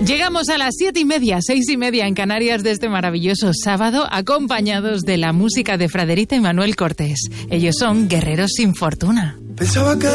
Llegamos a las 7:30, 6:30 en Canarias de este maravilloso sábado, acompañados de la música de Fraderita y Manuel Cortés. Ellos son Guerreros sin Fortuna. Pensaba que